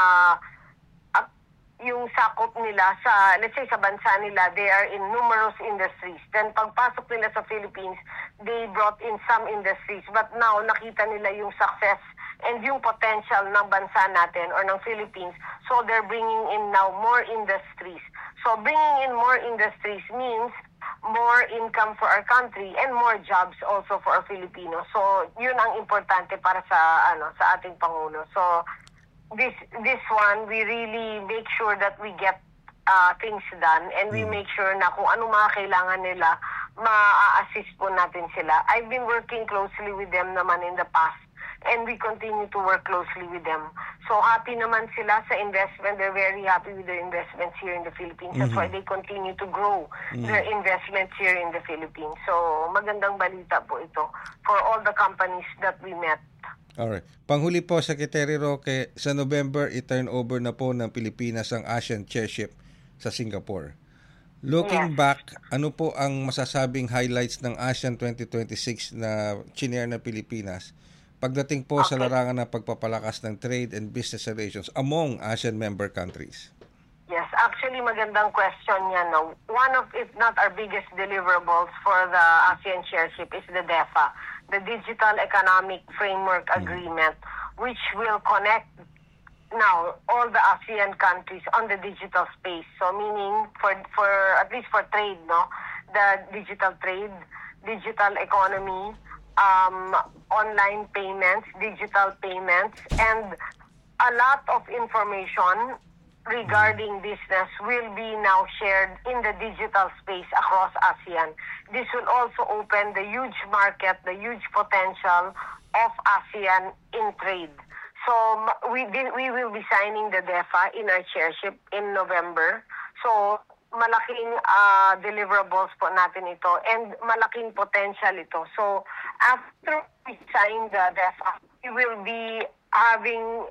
yung sakop nila sa, let's say sa bansa nila, they are in numerous industries. Then pagpasok nila sa Philippines, they brought in some industries. But now, nakita nila yung success and yung potential ng bansa natin or ng Philippines. So they're bringing in now more industries. So bringing in more industries means more income for our country and more jobs also for our Filipinos. So yun ang importante para sa ating Pangulo. So this one, we really make sure that we get things done and we make sure na kung ano mga kailangan nila, ma-assist po natin sila. I've been working closely with them naman in the past and we continue to work closely with them. So happy naman sila sa investment. They're very happy with their investments here in the Philippines. That's why they continue to grow their investments here in the Philippines. So magandang balita po ito for all the companies that we met. Alright. Panghuli po, Secretary Roque, sa November, i-turn over na po ng Pilipinas ang ASEAN Chairship sa Singapore. Looking back, ano po ang masasabing highlights ng ASEAN 2026 na chinier ng Pilipinas pagdating po sa larangan ng pagpapalakas ng trade and business relations among ASEAN member countries? Yes, actually magandang question yan. No? One of, if not our biggest deliverables for the ASEAN Chairship is the DEFA, the Digital Economic Framework Agreement, which will connect now all the ASEAN countries on the digital space. So meaning for at least for trade, no, the digital trade, digital economy, online payments, digital payments, and a lot of information regarding business will be now shared in the digital space across ASEAN. This will also open the huge market, the huge potential of ASEAN in trade. So we will be signing the DEFA in our chairship in November. So malaking deliverables po natin ito and malaking potential ito. So after we sign the DEFA, we will be having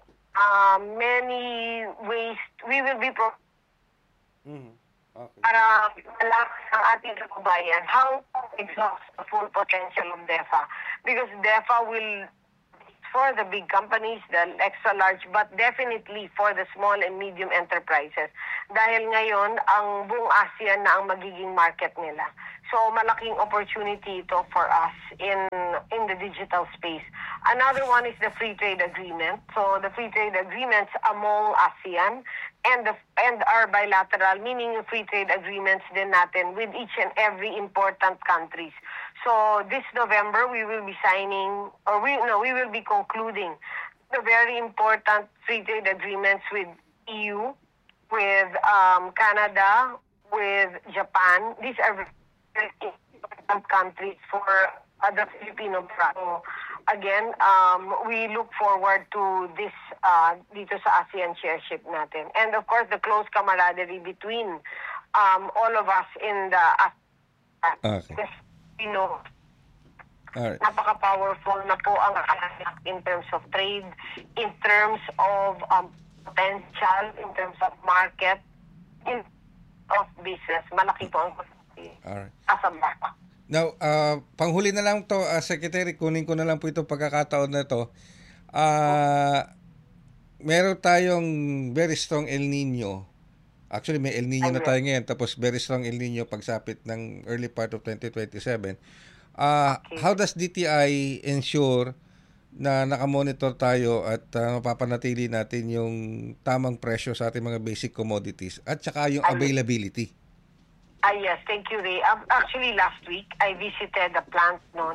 many ways. We will be para malakas ng ating kababayan how to exhaust the full potential of DEFA. Because DEFA will for the big companies, the extra large, but definitely for the small and medium enterprises. Dahil ngayon, ang buong ASEAN na ang magiging market nila. So malaking opportunity ito for us in the digital space. Another one is the free trade agreement. So the free trade agreements among ASEAN and our bilateral, meaning free trade agreements din natin with each and every important countries. So this November we will be signing, or we will be concluding the very important free trade agreements with EU, with Canada, with Japan. These are very important countries for the Filipino product. So again, we look forward to this dito sa ASEAN chairship natin. And of course, the close camaraderie between all of us in the Alright. Napaka-powerful na po ang in terms of trade, in terms of potential, in terms of market, in of business. Malaki po ang Alright. as a market. Now, panghuli na lang to, Secretary, kunin ko na lang po itong pagkakataon na to. Meron tayong very strong El Nino. Actually, may El Nino na tayo ngayon, tapos very strong El Nino pagsapit ng early part of 2027. How does DTI ensure na nakamonitor tayo at mapapanatili natin yung tamang presyo sa ating mga basic commodities at saka yung availability? Yes, thank you, Ray. Actually, last week, I visited the plant,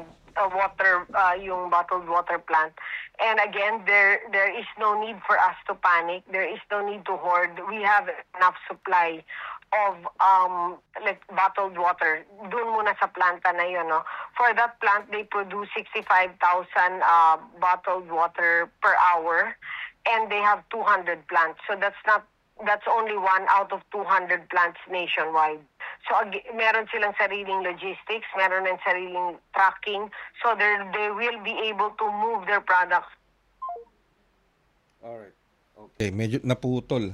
yung bottled water plant. And again, there is no need for us to panic. There is no need to hoard. We have enough supply of like bottled water. Doon muna sa planta na yun, no? For that plant, they produce 65,000 bottled water per hour, and they have 200 plants. So that's only one out of 200 plants nationwide. So meron silang sariling logistics, meron ng sariling tracking, so they will be able to move their products. Alright. Okay, medyo naputol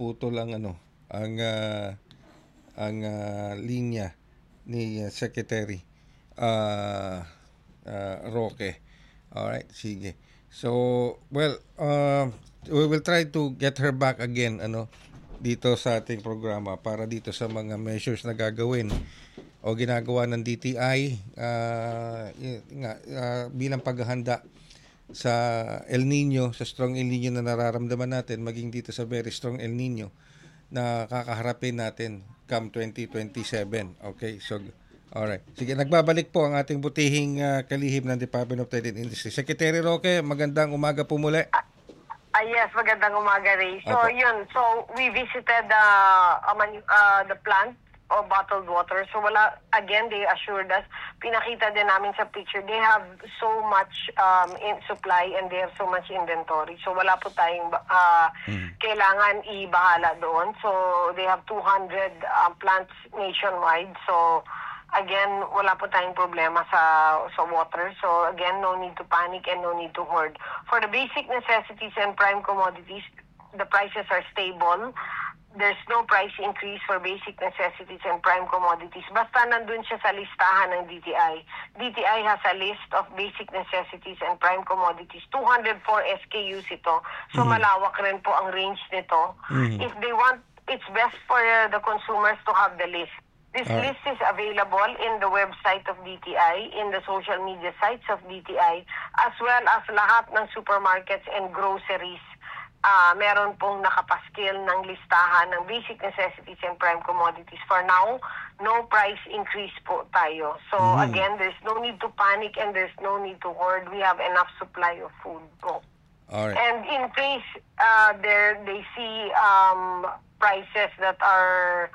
ang linya ni Secretary Roque. Alright, sige. So, well, we will try to get her back again dito sa ating programa para dito sa mga measures na gagawin o ginagawa ng DTI bilang paghahanda sa El Nino, sa strong El Nino na nararamdaman natin, maging dito sa very strong El Nino na kakaharapin natin come 2027. Okay, so alright. Sige, nagbabalik po ang ating butihing kalihim ng Department of Trade and Industry. Secretary Roque, magandang umaga po muli. Yes, magandang umaga, Ray. So, yun. So, we visited the plant of bottled water. So, again, they assured us, pinakita din namin sa picture, they have so much in supply and they have so much inventory. So, wala po tayong kailangan ibahala doon. So, they have 200 plants nationwide. So, again, wala po tayong problema sa water. So, again, no need to panic and no need to hoard. For the basic necessities and prime commodities, the prices are stable. There's no price increase for basic necessities and prime commodities. Basta nandun siya sa listahan ng DTI. DTI has a list of basic necessities and prime commodities. 204 SKUs ito. So, malawak rin po ang range nito. If they want, it's best for the consumers to have the list. This list is available in the website of DTI, in the social media sites of DTI, as well as lahat ng supermarkets and groceries. Meron pong nakapaskil ng listahan ng basic necessities and prime commodities. For now, no price increase po tayo. So again, there's no need to panic and there's no need to hoard. We have enough supply of food po. Alright. And in case they see prices that are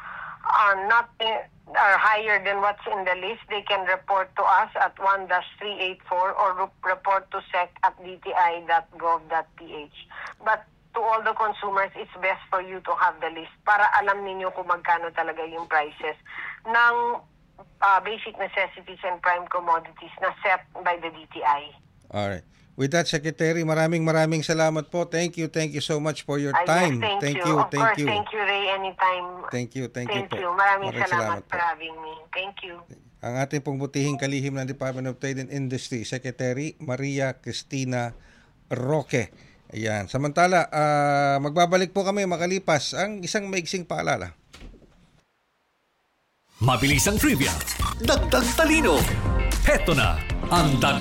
higher than what's in the list, they can report to us at 1-384 or report to sec@dti.gov.ph. But to all the consumers, it's best for you to have the list para alam ninyo kung magkano talaga yung prices ng basic necessities and prime commodities na set by the DTI. Alright. With that, Secretary, maraming salamat po. Thank you so much for your time. Yes, thank you. Of course, thank you, Ray, anytime. Thank you po. Maraming salamat for having me. Thank you. Ang ating pong butihing kalihim ng Department of Trade and Industry, Secretary Maria Cristina Roque. Ayan. Samantala, magbabalik po kami makalipas ang isang maiksing paalala. Mabilis ang trivia, dagdag talino. Heto na ang